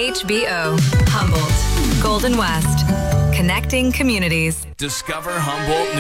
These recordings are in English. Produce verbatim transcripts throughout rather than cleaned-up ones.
H B O, Humboldt, Golden West, connecting communities. Discover Humboldt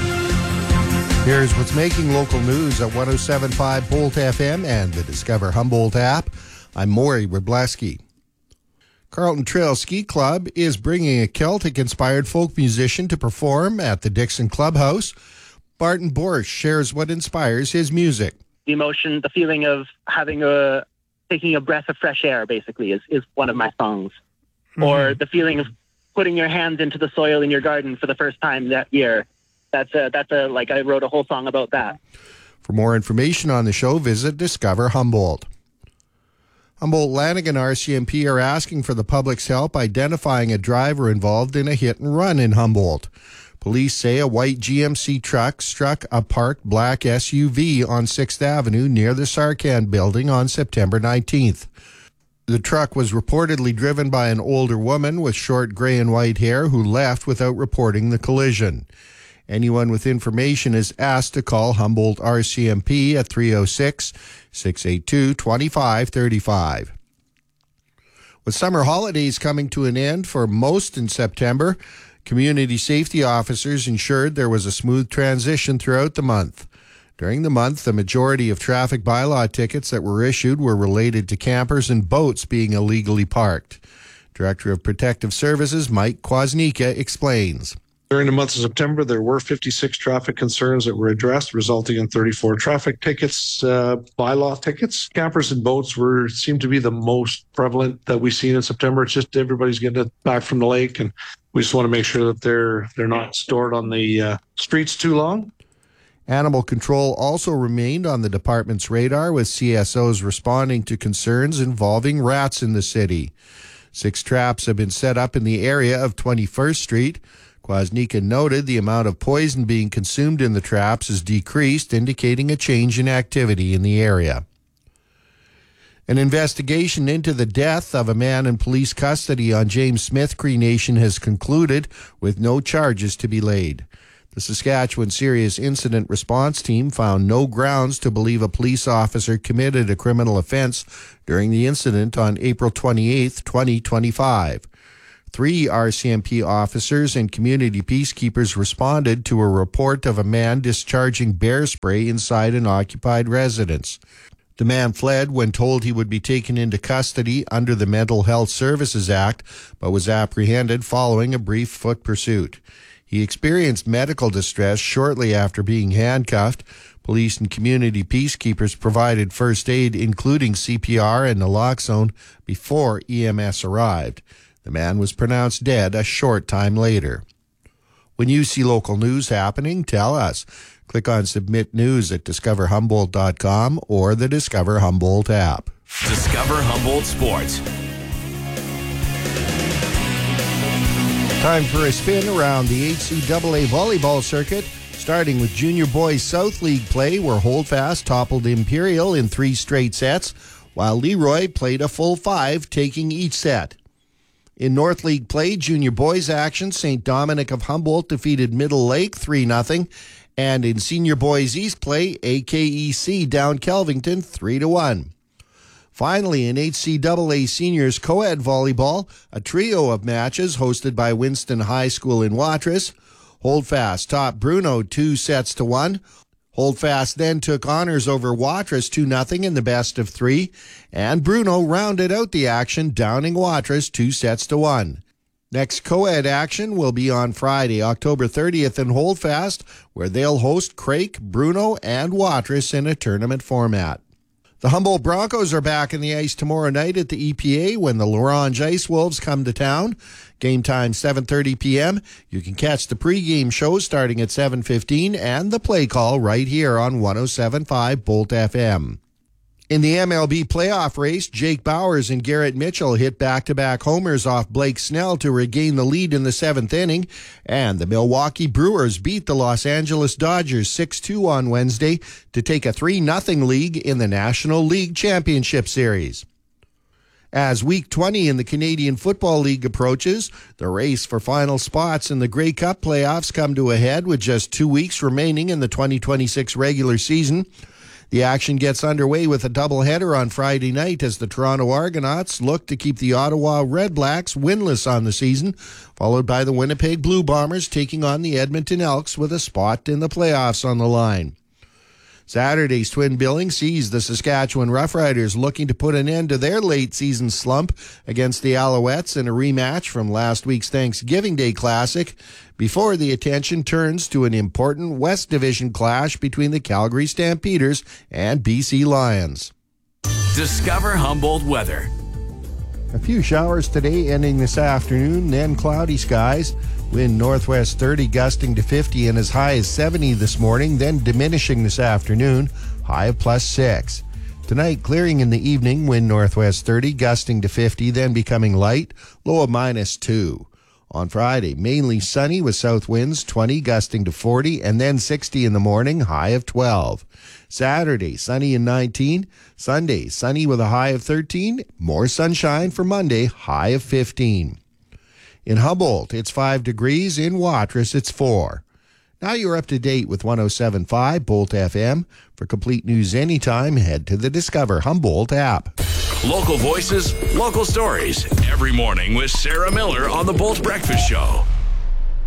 News. Here's what's making local news at one oh seven point five Bolt F M and the Discover Humboldt app. I'm Maury Wrobleski. Carlton Trail Ski Club is bringing a Celtic-inspired folk musician to perform at the Dixon Clubhouse. Barton Borsch shares what inspires his music. The emotion, the feeling of having a, taking a breath of fresh air, basically, is, is one of my songs. Mm-hmm. Or the feeling of putting your hands into the soil in your garden for the first time that year. That's a, that's a, like I wrote a whole song about that. For more information on the show, visit Discover Humboldt. Humboldt-Lanigan R C M P are asking for the public's help identifying a driver involved in a hit-and-run in Humboldt. Police say a white G M C truck struck a parked black S U V on sixth Avenue near the Sarcan building on September nineteenth. The truck was reportedly driven by an older woman with short gray and white hair who left without reporting the collision. Anyone with information is asked to call Humboldt R C M P at three oh six, six eight two, two five three five. With summer holidays coming to an end for most in September, community safety officers ensured there was a smooth transition throughout the month. During the month, the majority of traffic bylaw tickets that were issued were related to campers and boats being illegally parked. Director of Protective Services Mike Kwasnica explains. During the month of September, there were fifty-six traffic concerns that were addressed, resulting in thirty-four traffic tickets, uh, bylaw tickets. Campers and boats were seem to be the most prevalent that we've seen in September. It's just everybody's getting it back from the lake, and we just want to make sure that they're they're not stored on the uh, streets too long. Animal control also remained on the department's radar, with C S Os responding to concerns involving rats in the city. Six traps have been set up in the area of twenty-first Street. Kwasnica noted the amount of poison being consumed in the traps has decreased, indicating a change in activity in the area. An investigation into the death of a man in police custody on James Smith Cree Nation has concluded, with no charges to be laid. The Saskatchewan Serious Incident Response Team found no grounds to believe a police officer committed a criminal offense during the incident on April twenty-eighth, twenty twenty-five. Three R C M P officers and community peacekeepers responded to a report of a man discharging bear spray inside an occupied residence. The man fled when told he would be taken into custody under the Mental Health Services Act, but was apprehended following a brief foot pursuit. He experienced medical distress shortly after being handcuffed. Police and community peacekeepers provided first aid, including C P R and naloxone, before E M S arrived. The man was pronounced dead a short time later. When you see local news happening, tell us. Click on Submit News at discover humboldt dot com or the Discover Humboldt app. Discover Humboldt Sports. Time for a spin around the H C A A volleyball circuit, starting with Junior Boys South League play, where Holdfast toppled Imperial in three straight sets, while Leroy played a full five, taking each set. In North League play, Junior Boys action, Saint Dominic of Humboldt defeated Middle Lake three nothing, and in Senior Boys East play, A K E C down Kelvington three to one. Finally, in H C A A Seniors Co-Ed Volleyball, a trio of matches hosted by Winston High School in Watrous. Holdfast topped Bruno two sets to one. Holdfast then took honors over Watrous two nothing in the best of three, and Bruno rounded out the action, downing Watrous two sets to one. Next co-ed action will be on Friday, October thirtieth in Holdfast, where they'll host Crake, Bruno, and Watrous in a tournament format. The Humboldt Broncos are back in the ice tomorrow night at the E P A when the L'Orange Ice Wolves come to town. Game time seven thirty p.m. You can catch the pregame show starting at seven fifteen and the play call right here on one oh seven point five Bolt F M. In the M L B playoff race, Jake Bowers and Garrett Mitchell hit back-to-back homers off Blake Snell to regain the lead in the seventh inning, and the Milwaukee Brewers beat the Los Angeles Dodgers six two on Wednesday to take a three nothing lead in the National League Championship Series. As Week twenty in the Canadian Football League approaches, the race for final spots in the Grey Cup playoffs come to a head with just two weeks remaining in the twenty twenty-six regular season. The action gets underway with a doubleheader on Friday night as the Toronto Argonauts look to keep the Ottawa Red Blacks winless on the season, followed by the Winnipeg Blue Bombers taking on the Edmonton Elks with a spot in the playoffs on the line. Saturday's twin billing sees the Saskatchewan Roughriders looking to put an end to their late-season slump against the Alouettes in a rematch from last week's Thanksgiving Day Classic before the attention turns to an important West Division clash between the Calgary Stampeders and B C Lions. Discover Humboldt weather. A few showers today, ending this afternoon, then cloudy skies. Wind northwest thirty, gusting to fifty and as high as seventy this morning, then diminishing this afternoon, high of plus six. Tonight, clearing in the evening, wind northwest thirty, gusting to fifty, then becoming light, low of minus two. On Friday, mainly sunny with south winds twenty, gusting to forty, and then sixty in the morning, high of twelve. Saturday, sunny and nineteen. Sunday, sunny with a high of thirteen. More sunshine for Monday, high of fifteen. In Humboldt, it's five degrees. In Watrous, it's four. Now you're up to date with one oh seven point five Bolt F M. For complete news anytime, head to the Discover Humboldt app. Local voices, local stories. Every morning with Sarah Miller on the Bolt Breakfast Show.